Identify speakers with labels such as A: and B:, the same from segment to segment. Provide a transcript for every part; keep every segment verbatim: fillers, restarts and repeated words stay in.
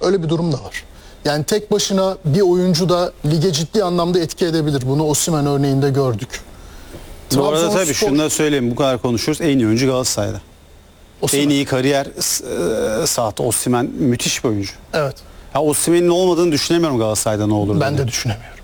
A: Öyle bir durum da var. Yani tek başına bir oyuncu da lige ciddi anlamda etki edebilir. Bunu Osimhen örneğinde gördük.
B: Bu arada tabii
A: Trabzonspor-
B: şunu da söyleyeyim, bu kadar konuşuyoruz. En iyi oyuncu Galatasaray'da.
A: Osimhen.
B: En iyi kariyer e, saati Osimhen müthiş bir oyuncu.
A: Evet.
B: Ya Osimhen'in olmadığını düşünemiyorum Galatasaray'da ne olur
A: Ben
B: diye.
A: de düşünemiyorum.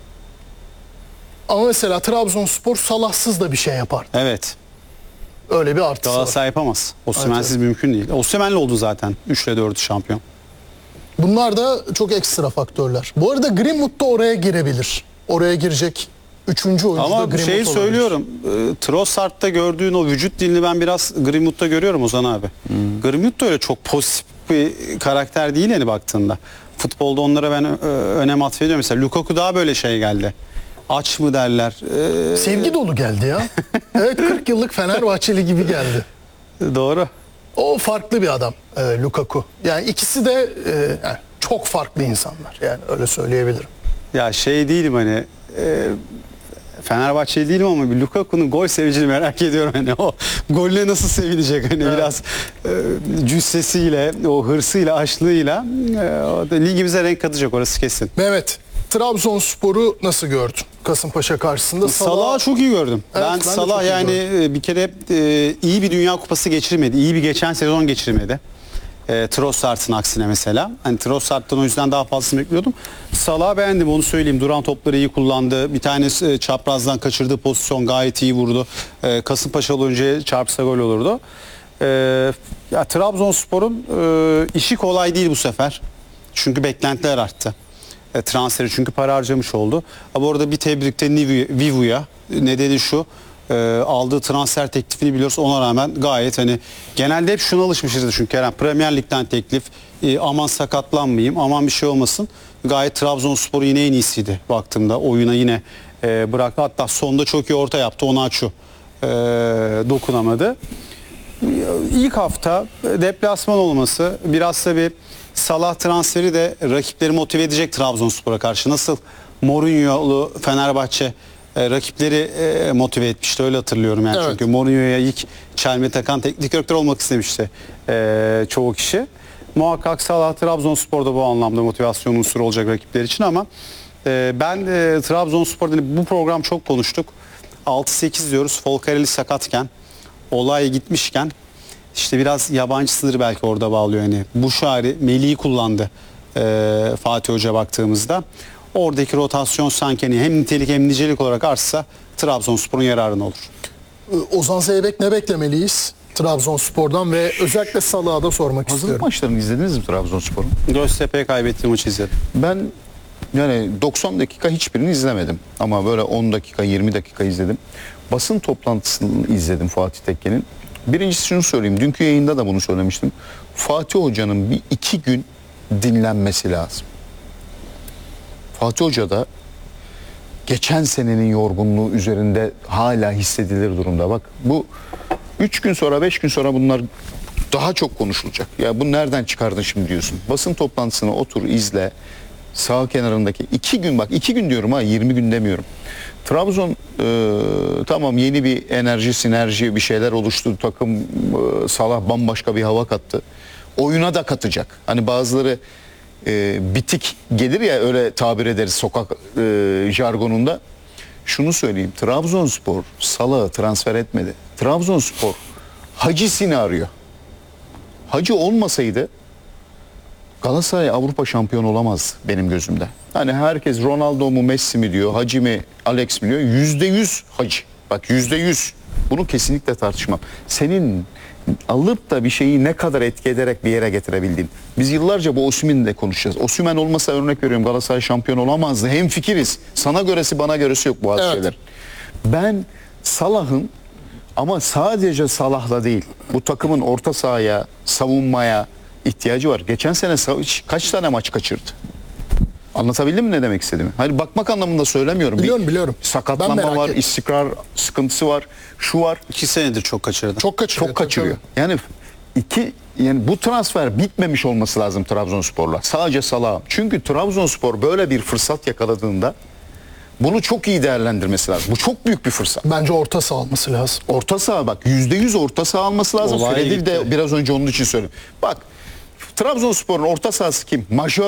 A: Ama mesela Trabzonspor Salahsız da bir şey yapar.
B: Evet.
A: Öyle bir artısı var.
B: Galatasaray yapamaz. Osimhen'siz
A: Evet,
B: mümkün değil. Osimhen'le oldu zaten üç ile dört şampiyon.
A: Bunlar da çok ekstra faktörler. Bu arada Greenwood da oraya girebilir. Oraya girecek üçüncü oyuncu da
B: Ama
A: Greenwood
B: şeyi
A: olabilir.
B: söylüyorum. E, Trossard'da gördüğün o vücut dilini ben biraz Greenwood'da görüyorum Ozan abi. Hmm. Greenwood da öyle çok pozitif bir karakter değil yani baktığında. Futbolda onlara ben e, önem atfediyorum. Mesela Lukaku daha böyle şey geldi. Aç mı derler. E,
A: Sevgi dolu geldi ya. Evet, kırk yıllık Fenerbahçeli gibi geldi.
B: Doğru.
A: O farklı bir adam e, Lukaku. Yani ikisi de e, yani çok farklı insanlar. Yani öyle söyleyebilirim.
B: Ya şey değilim hani e, Fenerbahçeli değilim ama bir Lukaku'nun gol sevincini merak ediyorum. Hani o golle nasıl sevinecek hani
A: Evet.
B: biraz e, cüssesiyle, o hırsıyla, açlığıyla e, o da ligimize renk katacak, orası kesin.
A: Mehmet, Trabzonspor'u nasıl gördün Kasımpaşa karşısında?
B: Salah'ı çok iyi gördüm.
A: Evet,
B: ben
A: ben de
B: Salah
A: çok iyi
B: yani e, bir kere e, iyi bir Dünya Kupası geçirmedi. İyi bir geçen sezon geçirmedi. E, Trossard'ın aksine mesela. Hani Trossard'dan o yüzden daha fazlasını bekliyordum. Salah'ı beğendim, onu söyleyeyim. Duran topları iyi kullandı. Bir tanesi e, çaprazdan kaçırdığı pozisyon gayet iyi vurdu. E, Kasımpaşalı oyuncuya çarpsa gol olurdu. E, ya Trabzonspor'un e, işi kolay değil bu sefer. Çünkü beklentiler arttı. E, transferi çünkü para harcamış oldu. Ama orada bir tebrikte Vivu'ya, nedeni şu. E, aldığı transfer teklifini biliyoruz, ona rağmen gayet hani genelde hep şuna alışmışızdır çünkü Kerem, Premier Lig'den teklif, e, aman sakatlanmayayım, aman bir şey olmasın. Gayet Trabzonspor yine en iyisiydi baktığımda, oyuna yine e, bıraktı, hatta sonda çok iyi orta yaptı, Onaçu e, dokunamadı. İlk hafta deplasman olması, biraz tabii Salah transferi de rakipleri motive edecek Trabzonspor'a karşı. Nasıl Mourinho'lu Fenerbahçe e, rakipleri e, motive etmişti, öyle hatırlıyorum yani.
A: Evet.
B: Çünkü Mourinho'ya ilk çelme takan teknik direktör olmak istemişti e, çoğu kişi. Muhakkak Salah Trabzonspor'da bu anlamda motivasyon unsuru olacak rakipler için ama e, ben e, Trabzonspor'da bu program çok konuştuk. altı sekiz diyoruz, Folcarelli sakatken, olay gitmişken işte biraz yabancı sınırı belki orada bağlıyor. Yani Buşari, Melih'i kullandı e, Fatih Hoca baktığımızda. Oradaki rotasyon sanki hani hem nitelik hem nicelik olarak artsa Trabzonspor'un yararına olur.
A: Ozan Zeybek, ne beklemeliyiz Trabzonspor'dan ve özellikle Salah'a da sormak
C: Hazırlık
A: istiyorum.
C: maçlarını izlediniz mi Trabzonspor'un?
B: Göztepe'ye kaybettiği maçı izledim.
C: Ben yani doksan dakika hiçbirini izlemedim. Ama böyle on dakika, yirmi dakika izledim. Basın toplantısını izledim Fatih Tekke'nin. Birincisi şunu söyleyeyim. Dünkü yayında da bunu söylemiştim. Fatih Hoca'nın bir iki gün dinlenmesi lazım. Fatih Hoca da geçen senenin yorgunluğu üzerinde hala hissedilir durumda. Bak bu üç gün sonra, beş gün sonra bunlar daha çok konuşulacak. Ya bu nereden çıkardın şimdi diyorsun. Basın toplantısını otur, izle. Sağ kenarındaki iki gün, bak iki gün diyorum ha, yirmi gün demiyorum. Trabzon e, tamam yeni bir enerji, sinerji bir şeyler oluştu. Takım e, Salah bambaşka bir hava kattı. Oyuna da katacak. Hani bazıları e, bitik gelir ya, öyle tabir ederiz sokak e, jargonunda. Şunu söyleyeyim. Trabzonspor Salah'ı transfer etmedi. Trabzonspor Hacı'sini arıyor. Hacı olmasaydı Galatasaray Avrupa şampiyonu olamaz benim gözümde. Hani herkes Ronaldo mu Messi mi diyor, Hacı mi Alex mi diyor. Yüzde yüz Hacı. Bak yüzde yüz. Bunu kesinlikle tartışmam. Senin alıp da bir şeyi ne kadar etki ederek bir yere getirebildiğin. Biz yıllarca bu Osimhen'i de konuşacağız. Osimhen olmasa, örnek veriyorum, Galatasaray şampiyon olamazdı. Hemfikiriz. Sana göresi bana göresi yok bu
A: Evet.
C: şeyler. Ben Salah'ın, ama sadece Salah'la değil, bu takımın orta sahaya, savunmaya ihtiyacı var. Geçen sene kaç tane maç kaçırdı? Anlatabildim mi ne demek istediğimi? Hani bakmak anlamında söylemiyorum.
A: Biliyorum,
C: bir
A: biliyorum. Ben
C: sakatlanma
A: merak
C: var,
A: ettim.
C: istikrar sıkıntısı var, şu var.
B: İki senedir çok kaçırdı.
A: Çok kaçırıyor.
C: Çok kaçırıyor. Yani iki, yani bu transfer bitmemiş olması lazım Trabzonspor'la. Sadece Salah. Çünkü Trabzonspor böyle bir fırsat yakaladığında bunu çok iyi değerlendirmesi lazım. Bu çok büyük bir fırsat.
A: Bence orta saha alması lazım.
C: Orta saha, bak yüzde yüz orta saha alması lazım.
B: Olay
C: Fred'i
B: gitti.
C: de biraz önce onun için söyledim. Bak Trabzonspor'un orta sahası kim? Majör